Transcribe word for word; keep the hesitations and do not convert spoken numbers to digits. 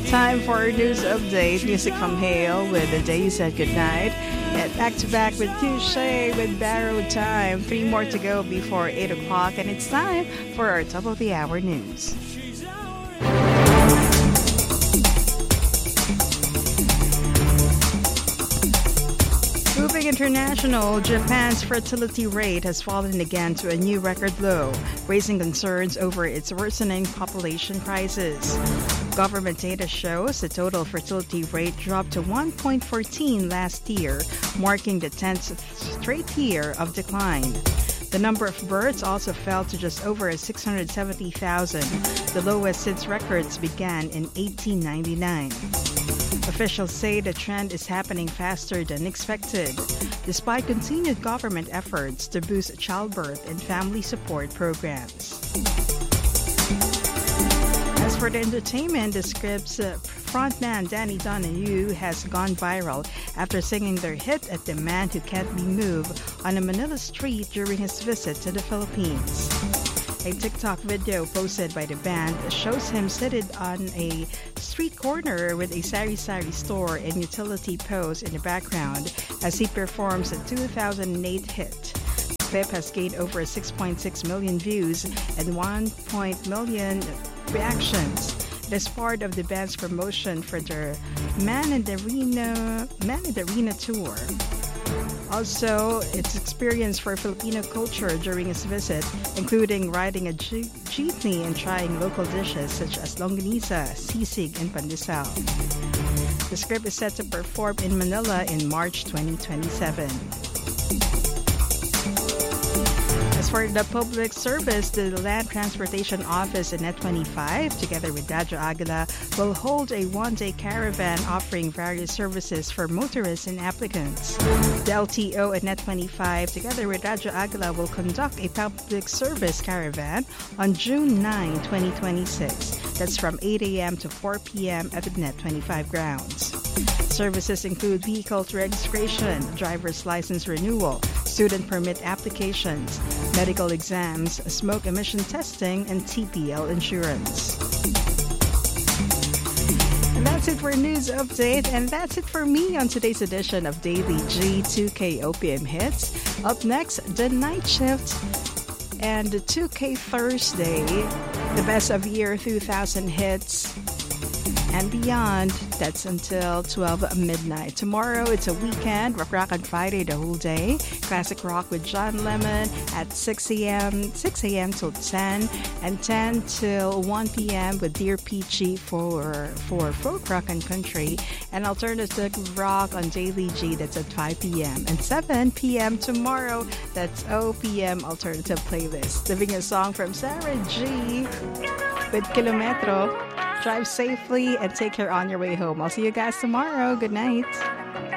Time for our news update. Music from Hale with The Day You Said Goodnight. And back to back with Touche with Barrow Time. Three more to go before eight o'clock, and it's time for our top of the hour news. Moving international, Japan's fertility rate has fallen again to a new record low, raising concerns over its worsening population crisis. Government data shows the total fertility rate dropped to one point one four last year, marking the tenth straight year of decline. The number of births also fell to just over six hundred seventy thousand, the lowest since records began in eighteen ninety-nine. Officials say the trend is happening faster than expected, despite continued government efforts to boost childbirth and family support programs. As for the entertainment, the Scripps uh, frontman Danny Donahue has gone viral after singing their hit at The Man Who Can't Be Moved on a Manila street during his visit to the Philippines. A TikTok video posted by the band shows him seated on a street corner with a sari-sari store and utility post in the background as he performs a two thousand eight hit. The clip has gained over six point six million views and one point one million reactions. It is part of the band's promotion for their Man in the Arena, Man in the Arena tour. Also, its experience for Filipino culture during his visit, including riding a je- jeepney and trying local dishes such as longanisa, sisig, and pandesal. The Script is set to perform in Manila in March twenty twenty-seven. As for the public service, the Land Transportation Office in Net twenty-five, together with Radyo Aguila, will hold a one-day caravan offering various services for motorists and applicants. The L T O at Net twenty-five, together with Radyo Aguila, will conduct a public service caravan on June ninth, twenty twenty-six. That's from eight a.m. to four p.m. at the Net twenty-five grounds. Services include vehicle registration, driver's license renewal, student permit applications, medical exams, smoke emission testing, and T P L insurance. And that's it for News Update, and that's it for me on today's edition of Daily G two K O P M Hits. Up next, The Night Shift and the two K Thursday, the best of year two thousand hits and beyond. That's until twelve midnight. Tomorrow, it's a weekend. Rock Rock on Friday the whole day. Classic rock with John Lemon at six a.m. six a.m. till ten, and ten till one p.m. with Dear Peachy for for folk rock and country, and alternative rock on Daily G. That's at five p.m. and seven p.m. tomorrow. That's O P M alternative playlist. Living a song from Sarah G with Kilometro. Drive safely and take care on your way home. I'll see you guys tomorrow. Good night.